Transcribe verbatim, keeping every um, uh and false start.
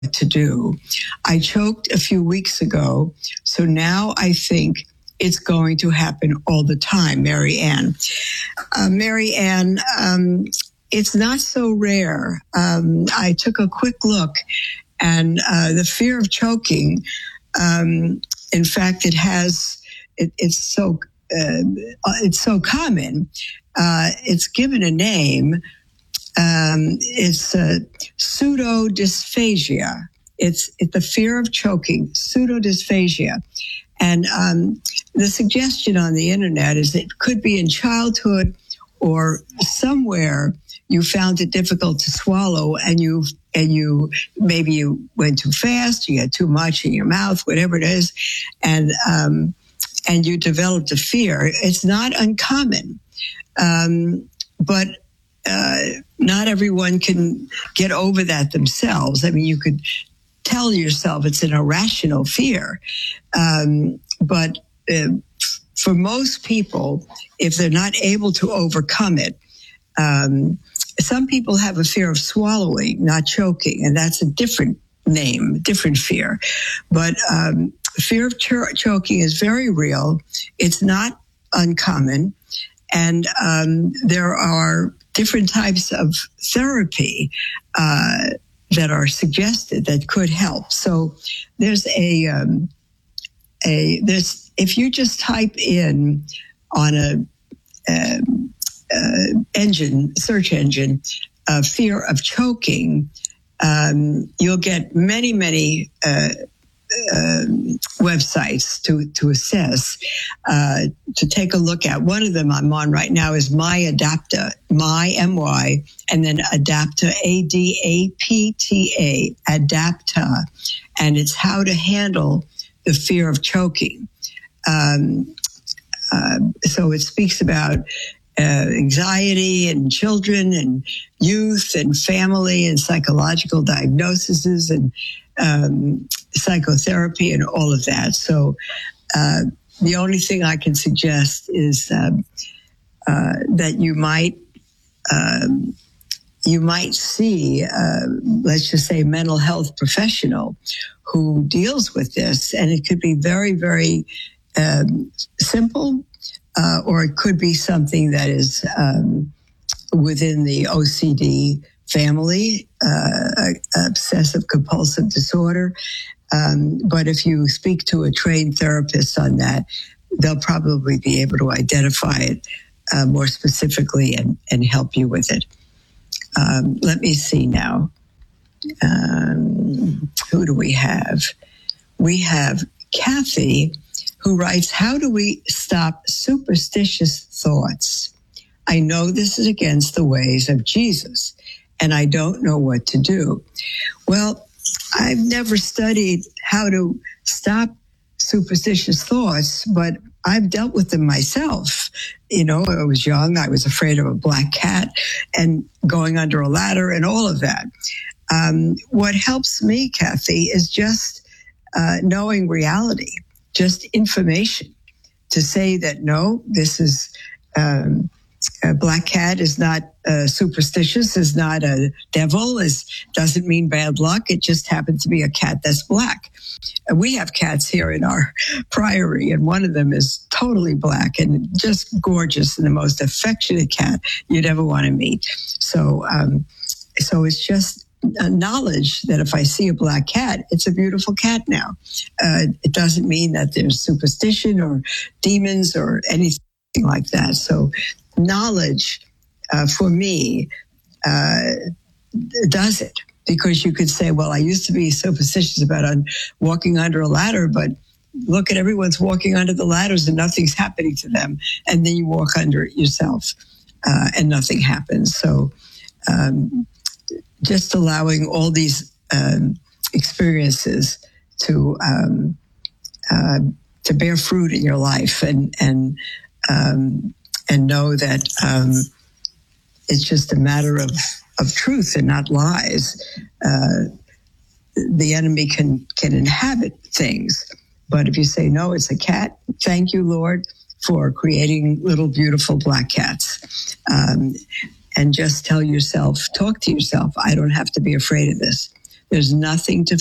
to do. I choked a few weeks ago, so now I think it's going to happen all the time, Mary Ann. Uh, Mary Ann, um, it's not so rare. Um, I took a quick look, and uh, the fear of choking, um, in fact, it has, it, it's so uh, it's so common. Uh, it's given a name. Um, it's uh, pseudodysphagia. It's, it's the fear of choking, pseudodysphagia. And um, the suggestion on the internet is it could be in childhood or somewhere you found it difficult to swallow, and you and you maybe you went too fast, you had too much in your mouth, whatever it is, and um, and you developed a fear. It's not uncommon, um, but uh, not everyone can get over that themselves. I mean, you could tell yourself it's an irrational fear, um, but uh, for most people, if they're not able to overcome it, um, some people have a fear of swallowing, not choking, and that's a different name, different fear. But um, fear of ch- choking is very real. It's not uncommon, and um, there are different types of therapy uh, that are suggested that could help. So there's a um, a there's if you just type in on a um, uh, engine search engine uh, fear of choking, um, you'll get many many uh, uh, websites to to assess uh, to take a look at. One of them I'm on right now is MyAdapta, My M Y, and then Adapta, A D A P T A, Adapta, and it's how to handle the fear of choking. Um, uh, so it speaks about uh, anxiety in children and youth and family and psychological diagnoses and um, psychotherapy and all of that. So uh, the only thing I can suggest is um, uh, that you might um, you might see, uh, let's just say, a mental health professional who deals with this, and it could be very, very um, simple, uh, or it could be something that is um, within the O C D family, uh, obsessive compulsive disorder. Um, but if you speak to a trained therapist on that, they'll probably be able to identify it uh, more specifically and, and help you with it. Um, let me see now. Um, who do we have? We have Kathy, who writes, how do we stop superstitious thoughts? I know this is against the ways of Jesus, and I don't know what to do. Well, I've never studied how to stop superstitious thoughts, but I've dealt with them myself. You know, I was young, I was afraid of a black cat and going under a ladder and all of that. Um, what helps me, Kathy, is just uh, knowing reality, just information to say that, no, this is, um, a black cat is not uh, superstitious, is not a devil, is doesn't mean bad luck. It just happens to be a cat that's black. And we have cats here in our priory, and one of them is totally black and just gorgeous and the most affectionate cat you'd ever want to meet. So, um, so it's just a knowledge that if I see a black cat, it's a beautiful cat now. Uh, it doesn't mean that there's superstition or demons or anything like that. So knowledge uh, for me uh, does it, because you could say, well, I used to be superstitious about un- walking under a ladder, but look at everyone's walking under the ladders and nothing's happening to them. And then you walk under it yourself uh, and nothing happens. So um, just allowing all these um, experiences to um, uh, to bear fruit in your life, and and um, and know that um, it's just a matter of, of truth and not lies. Uh, the enemy can can inhabit things, but if you say, no, it's a cat, thank you, Lord, for creating little beautiful black cats. Um, and just tell yourself, talk to yourself, I don't have to be afraid of this. There's nothing to